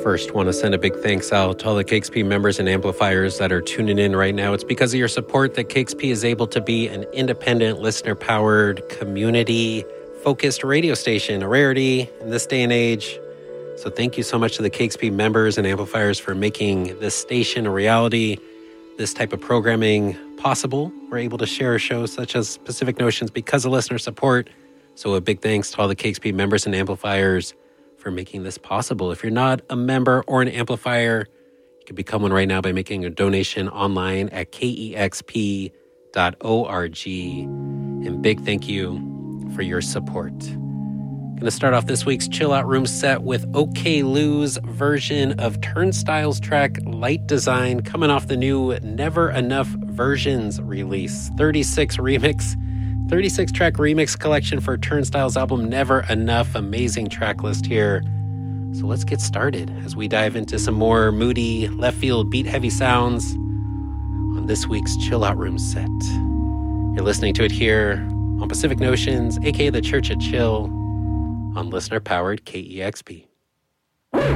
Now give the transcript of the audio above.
First, want to send a big thanks out to all the KXP members and amplifiers that are tuning in right now. It's because of your support that KXP is able to be an independent, listener-powered, community-focused radio station, a rarity in this day and age. So thank you so much to the KXP members and amplifiers for making this station a reality, this type of programming possible. We're able to share shows such as Pacific Notions because of listener support. So a big thanks to all the KXP members and amplifiers for making this possible. If you're not a member or an amplifier, you can become one right now by making a donation online at kexp.org. And big thank you for your support. Going to start off this week's Chill Out Room set with OK Lou's version of Turnstiles track Light Design, coming off the new Never Enough Versions release. 36-track remix collection for Turnstiles' album Never Enough. Amazing track list here. So let's get started as we dive into some more moody, left field, beat heavy sounds on this week's Chill Out Room set. You're listening to it here on Pacific Notions, aka the Church of Chill, on listener-powered KEXP.